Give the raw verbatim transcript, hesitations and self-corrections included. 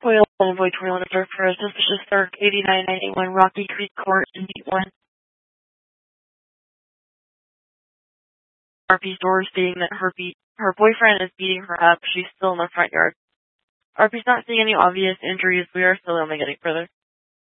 Oil Envoy twenty-one Dark for a suspicious Dark eighty-nine ninety-one Rocky Creek Court in Beat one. R P's door stating that her beat, her boyfriend is beating her up. She's still in the front yard. R P's not seeing any obvious injuries. We are still only getting further.